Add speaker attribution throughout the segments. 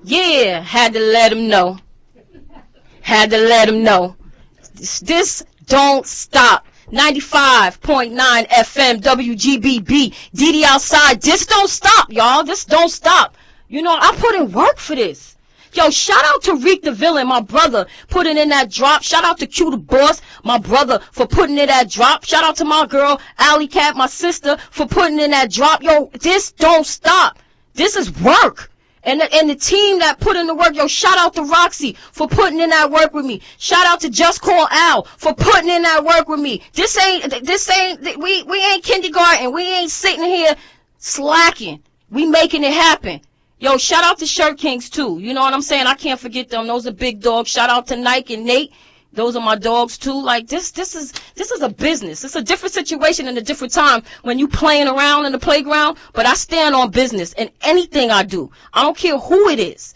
Speaker 1: Yeah, had to let him know. Had to let him know. This don't stop. 95.9 FM WGBB. DD outside. This don't stop, y'all. This don't stop. You know, I put in work for this. Yo, shout out to Reek the Villain, my brother, putting in that drop. Shout out to Q the Boss, my brother, for putting in that drop. Shout out to my girl, Alley Cat, my sister, for putting in that drop. Yo, this don't stop. This is work. And the team that put in the work, yo, shout out to Roxy for putting in that work with me. Shout out to Just Call Al for putting in that work with me. We ain't kindergarten. We ain't sitting here slacking. We making it happen. Yo, shout out to Shirt Kings too. You know what I'm saying? I can't forget them. Those are big dogs. Shout out to Nike and Nate. Those are my dogs too. Like this is a business. It's a different situation and a different time when you playing around in the playground. But I stand on business in anything I do. I don't care who it is.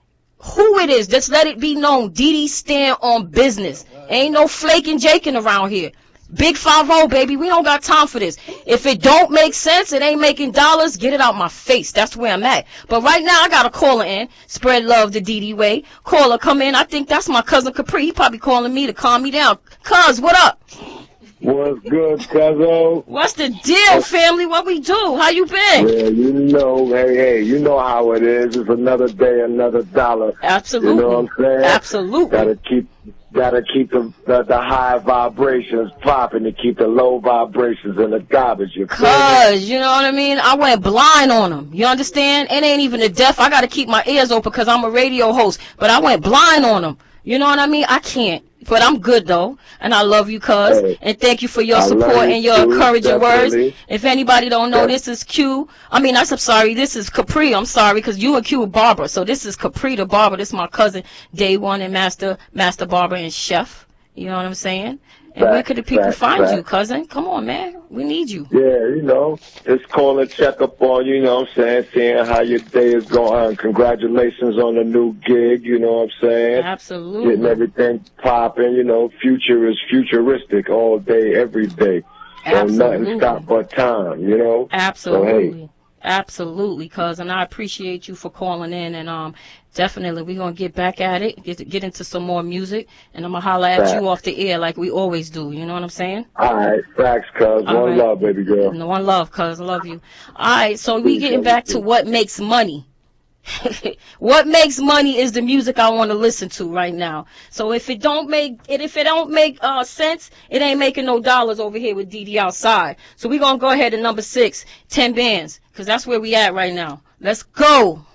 Speaker 1: Who it is. Just let it be known. DD stand on business. Ain't no flaking jaking around here. Big 5-0, baby. We don't got time for this. If it don't make sense, it ain't making dollars, get it out my face. That's where I'm at. But right now, I got a caller in. Spread love the DD way. Caller, come in. I think that's my cousin Capri. He probably calling me to calm me down. Cuz, what up?
Speaker 2: What's good, cuzzo?
Speaker 1: What's the deal, family? What we do? How you been?
Speaker 2: Yeah, you know, hey, you know how it is. It's another day, another dollar.
Speaker 1: Absolutely.
Speaker 2: You know what I'm saying?
Speaker 1: Absolutely.
Speaker 2: Gotta keep the high vibrations popping to keep the low vibrations in the garbage.
Speaker 1: Cuz, you know what I mean? I went blind on them. You understand? It ain't even the deaf. I gotta keep my ears open because I'm a radio host. But I went blind on them. You know what I mean? I can't. But I'm good, though. And I love you, cuz.
Speaker 2: Hey,
Speaker 1: and thank you for your support and your encouraging words. If anybody don't know, this is Q. This is Capri. I'm sorry, because you and Q are Barbara. So this is Capri the Barber. This is my cousin, Day One and Master Barber and Chef. You know what I'm saying? And where could the people find you, cousin? Come on, man. We need you.
Speaker 2: Yeah, you know, just call and check up on you, you know what I'm saying, seeing how your day is going. Congratulations on the new gig, you know what I'm saying?
Speaker 1: Absolutely.
Speaker 2: Getting everything popping, you know, future is futuristic all day, every day. So
Speaker 1: Absolutely.
Speaker 2: Nothing stop but time, you know?
Speaker 1: Absolutely.
Speaker 2: So, hey.
Speaker 1: Absolutely, cousin. I appreciate you for calling in, and definitely we're going to get back at it, get into some more music, and I'm going to holler at you off the air like we always do. You know what I'm saying?
Speaker 2: All right. Facts, cuz. One love, baby girl.
Speaker 1: No, one love, cuz. I love you. All right, so we getting back to what makes money. What makes money is the music I want to listen to right now. So if it don't make sense, it ain't making no dollars over here with DD outside. So we're going to go ahead to number 6, 10 bands, because that's where we at right now. Let's go.